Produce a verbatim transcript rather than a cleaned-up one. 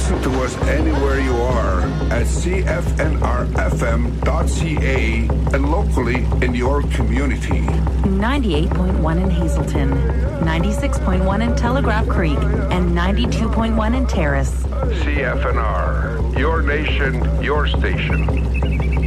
listen to us anywhere you are at c f n r f m dot c a and locally in your community. ninety-eight point one in Hazelton, ninety-six point one in Telegraph Creek, and ninety-two point one in Terrace. C F N R, your nation, your station.